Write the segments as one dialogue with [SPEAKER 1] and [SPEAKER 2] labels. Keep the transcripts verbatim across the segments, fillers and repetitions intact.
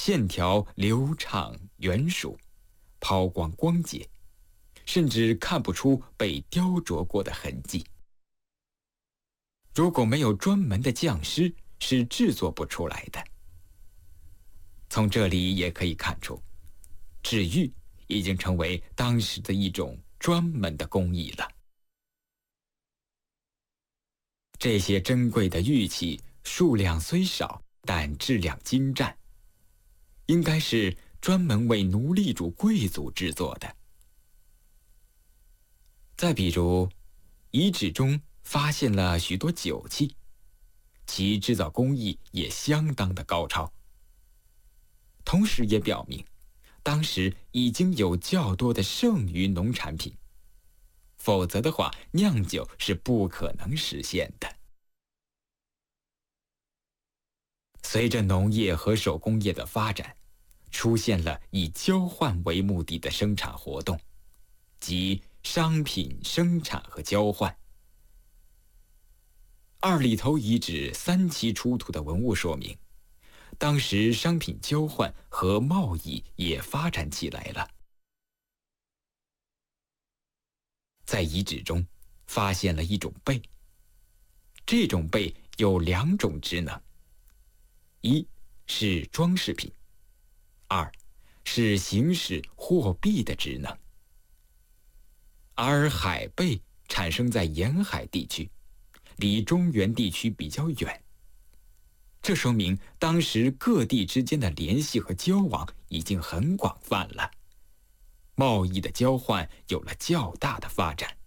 [SPEAKER 1] 线条流畅圆熟，抛光光洁，甚至看不出被雕琢过的痕迹。如果没有专门的匠师，是制作不出来的。从这里也可以看出，制玉已经成为当时的一种专门的工艺了。这些珍贵的玉器数量虽少，但质量精湛，应该是专门为奴隶主贵族制作的。再比如，遗址中发现了许多酒器，其制造工艺也相当的高超，同时也表明当时已经有较多的剩余农产品，否则的话，酿酒是不可能实现的。随着农业和手工业的发展，出现了以交换为目的的生产活动，即商品生产和交换。二里头遗址三期出土的文物说明，当时商品交换和贸易也发展起来了。在遗址中发现了一种贝，这种贝有两种职能：一是装饰品，二是行使货币的职能。而海贝产生在沿海地区，离中原地区比较远，这说明当时各地之间的联系和交往已经很广泛了，贸易的交换有了较大的发展。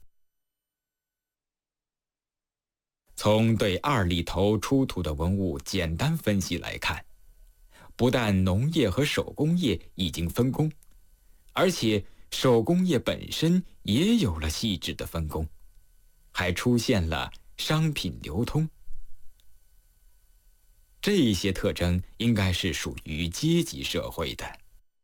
[SPEAKER 1] 从对二里头出土的文物简单分析来看，不但农业和手工业已经分工，而且手工业本身也有了细致的分工，还出现了商品流通。这些特征应该是属于阶级社会的。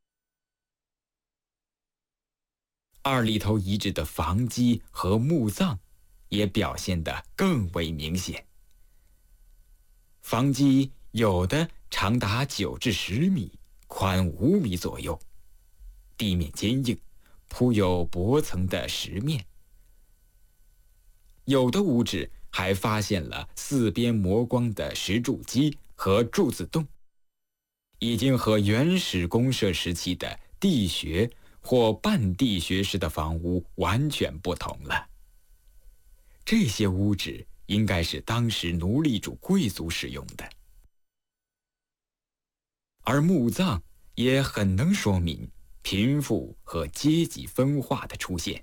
[SPEAKER 1] 二里头遗址的房基和墓葬也表现得更为明显。房基有的长达九至十米，宽五米左右，地面坚硬，铺有薄层的石面。有的屋址还发现了四边磨光的石柱基和柱子洞，已经和原始公社时期的地穴或半地穴式的房屋完全不同了。这些屋址应该是当时奴隶主贵族使用的。而墓葬也很能说明贫富和阶级分化的出现。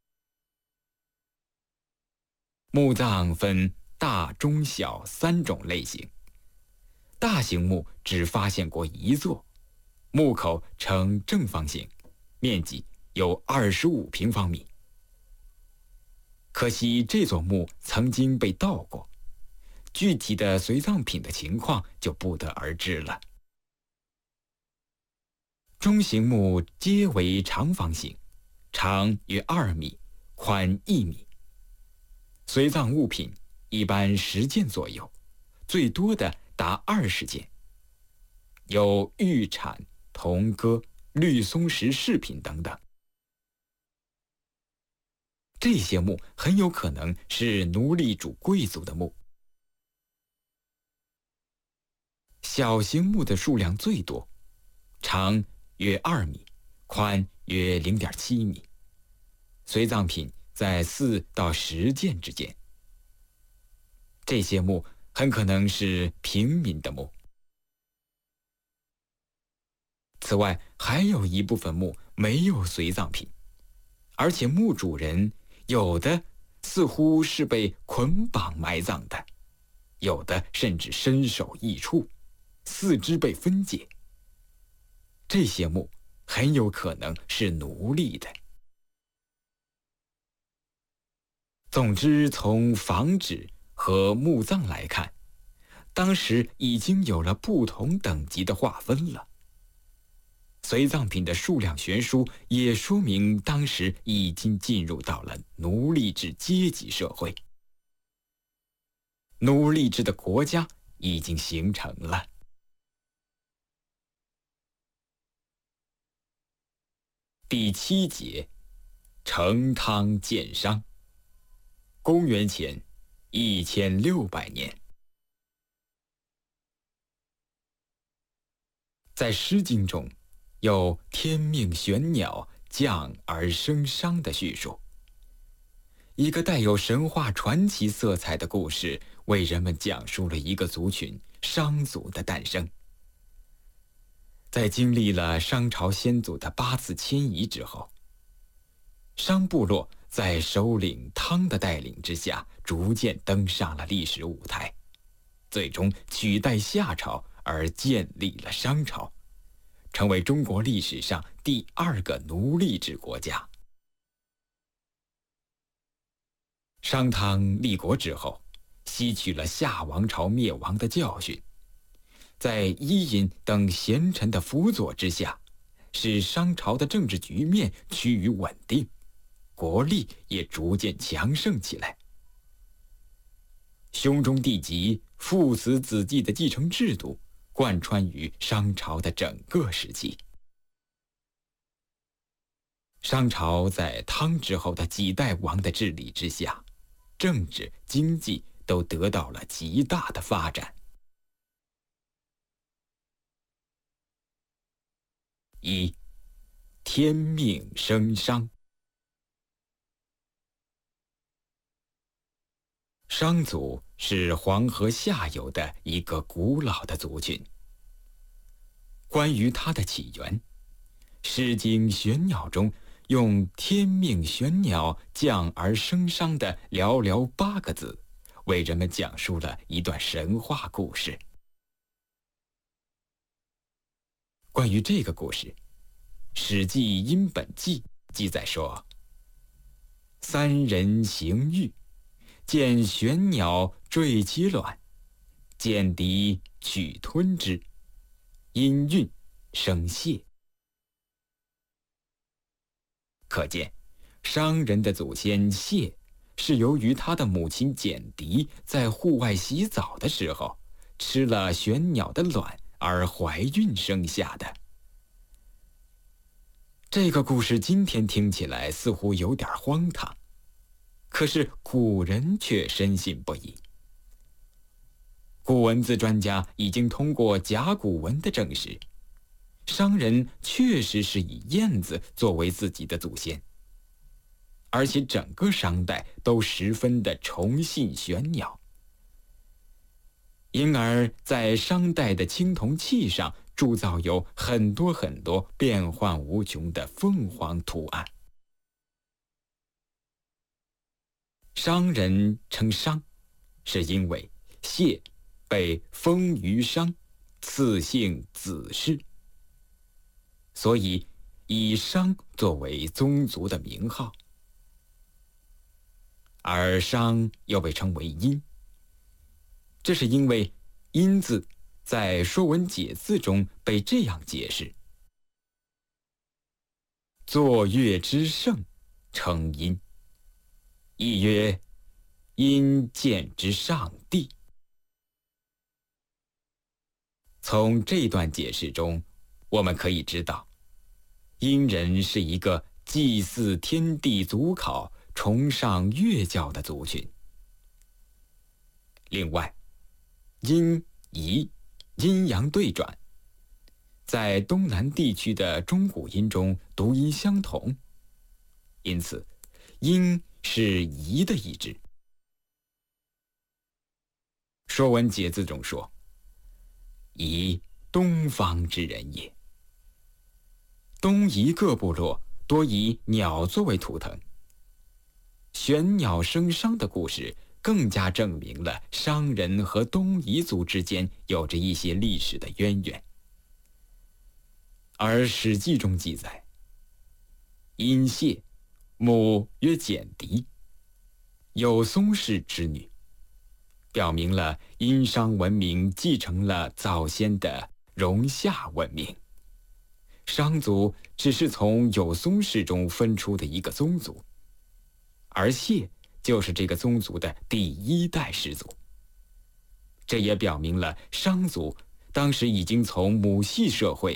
[SPEAKER 1] 墓葬分大、中、小三种类型。大型墓只发现过一座，墓口呈正方形，面积有二十五平方米。可惜这座墓曾经被盗过，具体的随葬品的情况就不得而知了。中型墓皆为长方形，长约二米，宽一米。随葬物品一般十件左右，最多的达二十件，有玉铲、铜戈、绿松石饰品等等。这些墓很有可能是奴隶主贵族的墓。小型墓的数量最多，长约二米，宽约零点七米，随葬品在四到十件之间。这些墓很可能是平民的墓。此外，还有一部分墓没有随葬品，而且墓主人有的似乎是被捆绑埋葬的，有的甚至身首异处，四肢被分解。这些墓很有可能是奴隶的。总之，从房址和墓葬来看，当时已经有了不同等级的划分了。随葬品的数量悬殊，也说明当时已经进入到了奴隶制阶级社会，奴隶制的国家已经形成了。 第七节，成汤建商。公元前一千六百年。在《诗经》中，有天命玄鸟降而生商的叙述。一个带有神话传奇色彩的故事，为人们讲述了一个族群商族的诞生。在经历了商朝先祖的八次迁移之后，商部落在首领汤的带领之下，逐渐登上了历史舞台，最终取代夏朝而建立了商朝，成为中国历史上第二个奴隶制国家。商汤立国之后，吸取了夏王朝灭亡的教训，在伊尹等贤臣的辅佐之下，使商朝的政治局面趋于稳定，国力也逐渐强盛起来。兄终弟及、父死子继的继承制度贯穿于商朝的整个时期。商朝在汤之后的几代王的治理之下，政治、经济都得到了极大的发展。一，天命生商。商族是黄河下游的一个古老的族群。关于它的起源，《诗经·玄鸟》中用“天命玄鸟降而生商”的寥寥八个字，为人们讲述了一段神话故事。关于这个故事，《史记·殷本纪》记载说：“三人行狱，见玄鸟坠其卵，见敌取吞之，因孕生蟹。”可见，商人的祖先谢是由于他的母亲简狄在户外洗澡的时候吃了玄鸟的卵而怀孕生下的。这个故事今天听起来似乎有点荒唐，可是古人却深信不疑。古文字专家已经通过甲骨文的证实，商人确实是以燕子作为自己的祖先，而且整个商代都十分的崇信玄鸟，因而在商代的青铜器上铸造有很多很多变幻无穷的凤凰图案。商人称商，是因为谢被封于商，赐姓子氏，所以以商作为宗族的名号。而商又被称为殷，这是因为殷字在《说文解字》中被这样解释：作乐之盛，称殷。亦曰：殷见之上帝。从这段解释中，我们可以知道，殷人是一个祭祀天地祖考、崇尚乐教的族群。另外，阴仪阴阳对转，在东南地区的中古音中读音相同，因此阴是仪的意志。《说文解字》中说：“仪，东方之人也。”东夷各部落多以鸟作为图腾，玄鸟生商的故事更加证明了商人和东夷族之间有着一些历史的渊源。而《史记》中记载，殷谢，母曰简狄，有松氏之女，表明了殷商文明继承了早先的戎夏文明。商族只是从有松氏中分出的一个宗族，而谢就是这个宗族的第一代始祖。这也表明了商族当时已经从母系社会